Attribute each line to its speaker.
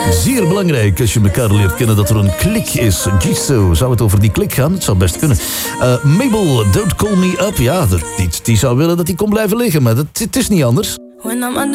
Speaker 1: Zeer belangrijk als je elkaar leert kennen dat er een klik is. Giso, zou het over die klik gaan? Het zou best kunnen. Mabel, Don't Call Me Up. Ja, die zou willen dat hij kon blijven liggen, maar het is niet anders.
Speaker 2: When I'm